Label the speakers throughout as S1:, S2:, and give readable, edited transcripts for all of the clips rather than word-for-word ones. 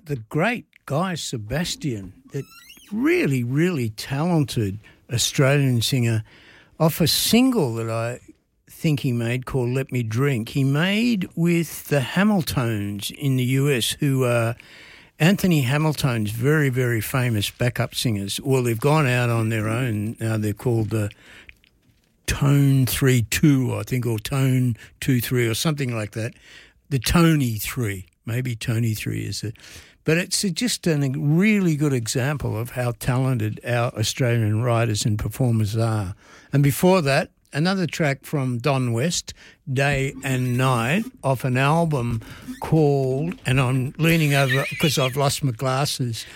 S1: the great Guy Sebastian, that really, really talented Australian singer, off a single that I think he made called Let Me Drink. He made with the Hamiltones in the US, who are Anthony Hamilton's very, very famous backup singers. Well, they've gone out on their own now. They're called the Tone 3-2, I think, or Tone 2-3 or something like that. The Tony 3, maybe Tony 3 is it. But it's just a really good example of how talented our Australian writers and performers are. And before that, another track from Don West, Day and Night, off an album called, and I'm leaning over because I've lost my glasses,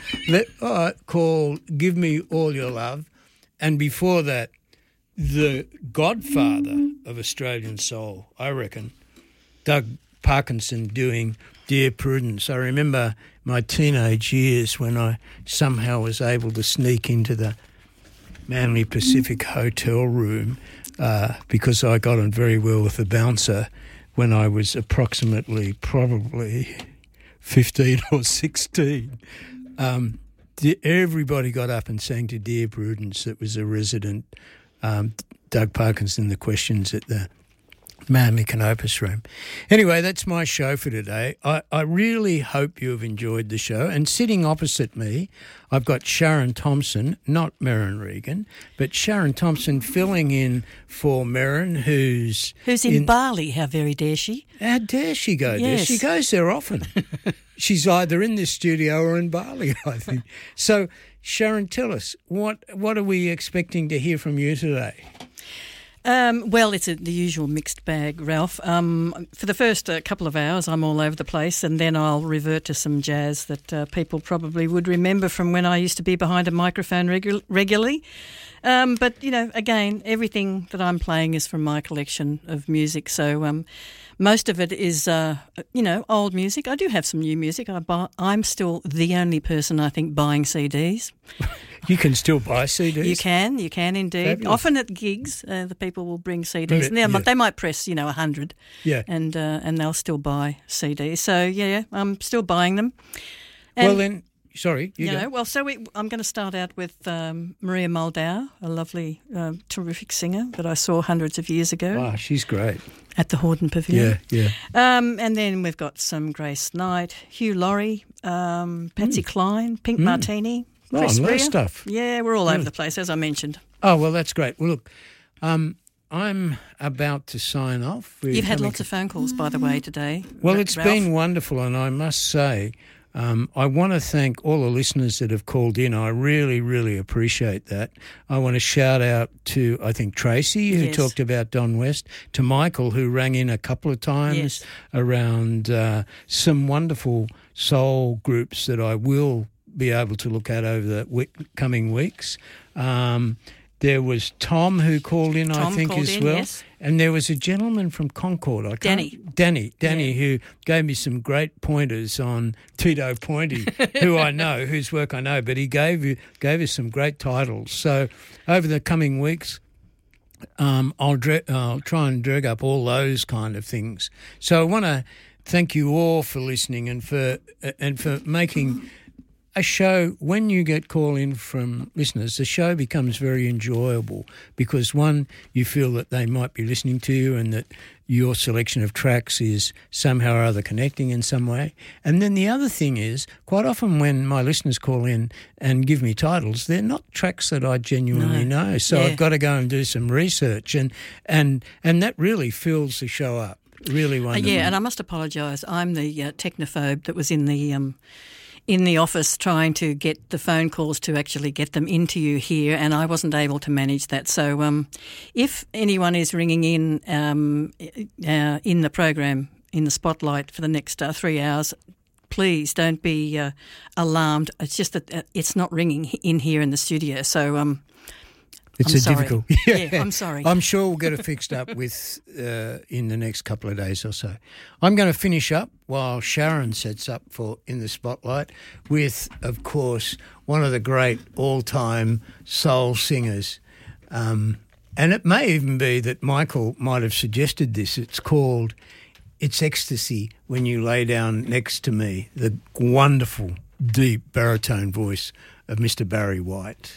S1: called Give Me All Your Love. And before that, the godfather of Australian soul, I reckon, Doug Parkinson, doing Dear Prudence. I remember my teenage years when I somehow was able to sneak into the Manly Pacific hotel room because I got on very well with the bouncer when I was probably 15 or 16. Everybody got up and sang to Dear Prudence. That was a resident, Doug Parkinson, the questions at the Manly Canopus room. Anyway, that's my show for today. I really hope you have enjoyed the show. And sitting opposite me, I've got Sharon Thompson, not Merrin Regan, but Sharon Thompson filling in for Merrin, who's
S2: in Bali. How very dare she?
S1: How dare she go there?
S2: Yes.
S1: She goes there often. She's either in this studio or in Bali, I think. So, Sharon, tell us, what are we expecting to hear from you today?
S2: Well, it's the usual mixed bag, Ralph. For the first couple of hours, I'm all over the place, and then I'll revert to some jazz that people probably would remember from when I used to be behind a microphone regularly. But, again, everything that I'm playing is from my collection of music, so most of it is, old music. I do have some new music. I'm still the only person, I think, buying CDs.
S1: You can still buy CDs?
S2: You can indeed.
S1: Fabulous.
S2: Often at gigs, the people will bring CDs. And they might press, 100, and they'll still buy CDs. So, yeah, I'm still buying them. And,
S1: well, then, sorry, you go.
S2: Well, so I'm going to start out with Maria Moldau, a lovely, terrific singer that I saw hundreds of years ago.
S1: Wow, she's great.
S2: At the Hordern Pavilion.
S1: Yeah.
S2: And then we've got some Grace Knight, Hugh Laurie, Patsy Cline, Pink Martini, Chris
S1: a lot
S2: Rea.
S1: of stuff.
S2: Yeah, we're all over the place, as I mentioned.
S1: Oh, well, that's great. Well, look, I'm about to sign off.
S2: You've had lots of phone calls, by the way, today.
S1: Well, it's
S2: Ralph.
S1: been wonderful, and I must say, I want to thank all the listeners that have called in. I really, really appreciate that. I want to shout out to, I think, Tracy, who talked about Don West, to Michael, who rang in a couple of times around some wonderful soul groups that I will be able to look at over the coming weeks. There was Tom who called in, I think, as well. Yes. And there was a gentleman from Concord. Danny, who gave me some great pointers on Tito Pointy, who I know, whose work I know, but he gave us some great titles. So over the coming weeks, I'll try and drag up all those kind of things. So I want to thank you all for listening and for making a show. When you get call in from listeners, the show becomes very enjoyable because, one, you feel that they might be listening to you and that your selection of tracks is somehow or other connecting in some way. And then the other thing is, quite often when my listeners call in and give me titles, they're not tracks that I genuinely know. So I've got to go and do some research, and that really fills the show up. Really wonderful.
S2: And I must apologise. I'm the technophobe that was in the office trying to get the phone calls to actually get them into you here, and I wasn't able to manage that. So if anyone is ringing in the program, in the spotlight for the next 3 hours, please don't be alarmed. It's just that it's not ringing in here in the studio. So
S1: it's difficult.
S2: Yeah, I'm sorry.
S1: I'm sure we'll get it fixed up with in the next couple of days or so. I'm going to finish up while Sharon sets up for In the Spotlight with, of course, one of the great all-time soul singers. And it may even be that Michael might have suggested this. It's called it's ecstasy when you lay down next to me, the wonderful, deep baritone voice of Mr. Barry White.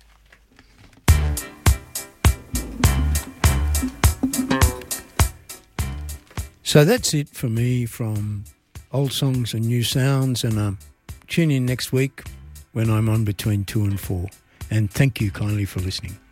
S1: So that's it for me from Old Songs and New Sounds, and tune in next week when I'm on between 2 and 4. And thank you kindly for listening.